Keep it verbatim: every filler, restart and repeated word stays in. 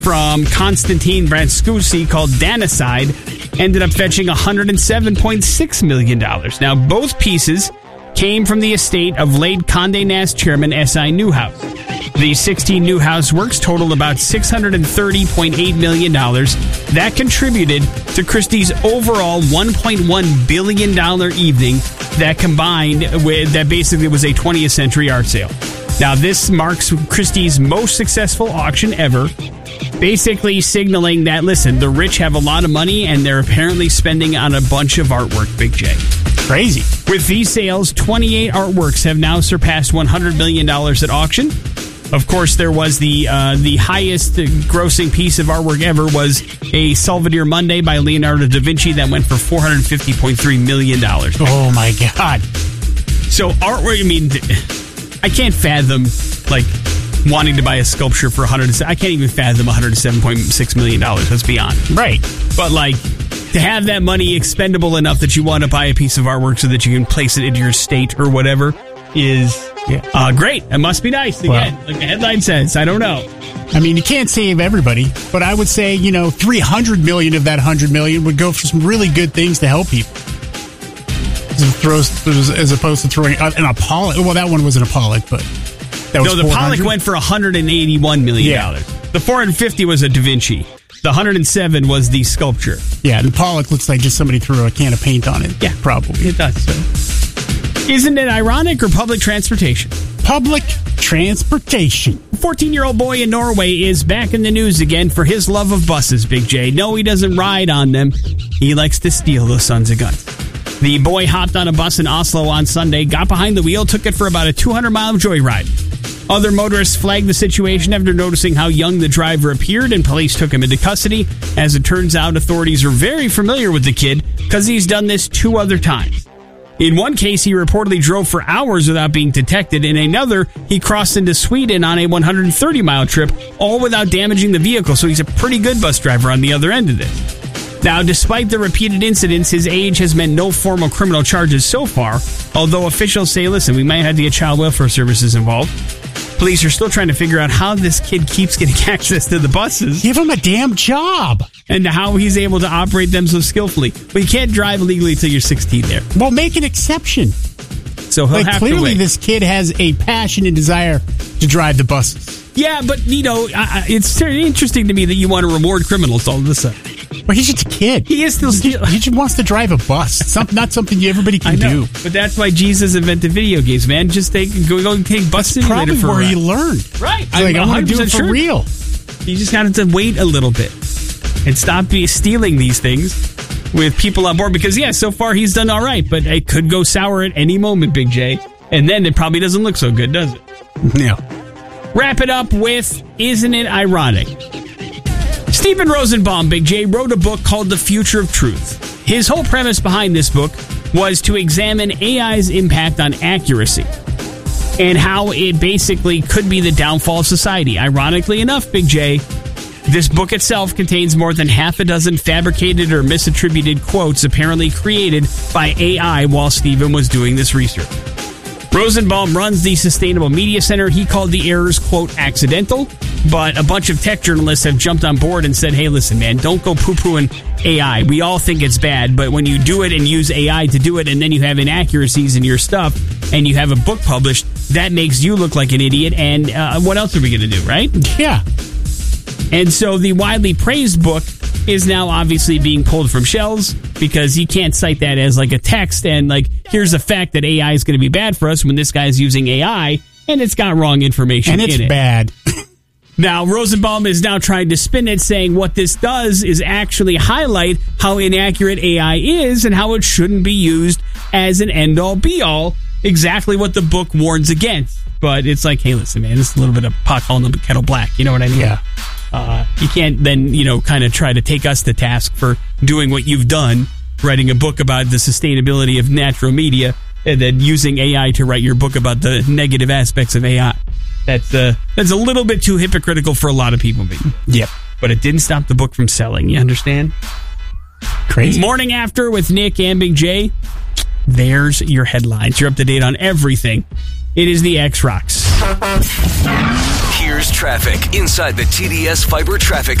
from Konstantin Branscusi called Danacide ended up fetching one hundred seven point six million dollars. Now, both pieces came from the estate of late Condé Nast chairman S I Newhouse. The sixteen Newhouse works totaled about six hundred thirty point eight million dollars. That contributed to Christie's overall one point one billion dollars evening that combined with, that basically was a twentieth century art sale. Now, this marks Christie's most successful auction ever, basically signaling that, listen, the rich have a lot of money and they're apparently spending on a bunch of artwork, Big J. Crazy. With these sales, twenty-eight artworks have now surpassed one hundred million dollars at auction. Of course, there was the uh, the highest grossing piece of artwork ever was a Salvator Mundi by Leonardo da Vinci that went for four hundred fifty point three million dollars. Oh, my God. So artwork, I mean, I can't fathom, like, wanting to buy a sculpture for one hundred. I can't even fathom one hundred seven point six million dollars. Let's be honest. Right. But, like, to have that money expendable enough that you want to buy a piece of artwork so that you can place it into your state or whatever is yeah. uh, great. It must be nice. Again, well, like the headline says. I don't know. I mean, you can't save everybody, but I would say, you know, three hundred million of that one hundred million would go for some really good things to help people. As opposed to throwing an Pollock. Well, that one wasn't a Pollock, but that was no, the Pollock went for one hundred eighty-one million dollars. Yeah. The four hundred fifty was a Da Vinci. The one hundred seven was the sculpture. Yeah, and Pollock looks like just somebody threw a can of paint on it. Yeah, probably. It does. So. Isn't it ironic or public transportation? Public transportation. fourteen-year-old boy in Norway is back in the news again for his love of buses, Big J. No, he doesn't ride on them. He likes to steal those sons of guns. The boy hopped on a bus in Oslo on Sunday, got behind the wheel, took it for about a two hundred mile joyride. Other motorists flagged the situation after noticing how young the driver appeared, and police took him into custody. As it turns out, authorities are very familiar with the kid because he's done this two other times. In one case, he reportedly drove for hours without being detected. In another, he crossed into Sweden on a one hundred thirty mile trip, all without damaging the vehicle, so he's a pretty good bus driver on the other end of this. Now, despite the repeated incidents, his age has meant no formal criminal charges so far, although officials say, listen, we might have to get child welfare services involved. Police are still trying to figure out how this kid keeps getting access to the buses. Give him a damn job. And how he's able to operate them so skillfully. But you can't drive legally until you're sixteen there. Well, make an exception. So he'll like, have clearly to wait. This kid has a passion and desire to drive the buses. Yeah, but, you know, I, it's interesting to me that you want to reward criminals all of a sudden. Well, he's just a kid. He is still... He, he just wants to drive a bus. Some, not something everybody can I know, do. But that's why Jesus invented video games, man. Just take, go, go and take Bus That's Simulator for probably a where he learned. Right. I'm like, I want to do it for sure. real. You just got to wait a little bit and stop be stealing these things with people on board. Because, yeah, so far he's done all right. But it could go sour at any moment, Big J. And then it probably doesn't look so good, does it? Yeah. Wrap it up with, isn't it ironic? Stephen Rosenbaum, Big J, wrote a book called The Future of Truth. His whole premise behind this book was to examine A I's impact on accuracy and how it basically could be the downfall of society. Ironically enough, Big J, this book itself contains more than half a dozen fabricated or misattributed quotes apparently created by A I while Stephen was doing this research. Rosenbaum runs the Sustainable Media Center. He called the errors, quote, accidental, but a bunch of tech journalists have jumped on board and said, hey, listen, man, don't go poo-pooing A I. We all think it's bad, but when you do it and use A I to do it and then you have inaccuracies in your stuff and you have a book published, that makes you look like an idiot, and uh, what else are we going to do, right? Yeah. And so the widely praised book is now obviously being pulled from shelves because you can't cite that as like a text and like, here's a fact that A I is going to be bad for us when this guy's using A I and it's got wrong information in it. And it's bad. Now, Rosenbaum is now trying to spin it, saying what this does is actually highlight how inaccurate A I is and how it shouldn't be used as an end-all, be-all, exactly what the book warns against. But it's like, hey, listen, man, this is a little bit of pot calling the kettle black. You know what I mean? Yeah. Uh, you can't then, you know, kind of try to take us to task for doing what you've done, writing a book about the sustainability of natural media, and then using A I to write your book about the negative aspects of A I. That's uh, that's a little bit too hypocritical for a lot of people. Maybe. Yep. But it didn't stop the book from selling. You understand? Crazy. Morning After with Nick and Big J. There's your headlines. You're up to date on everything. It is the X-Rocks. Here's Fiber's traffic inside the T D S Fiber traffic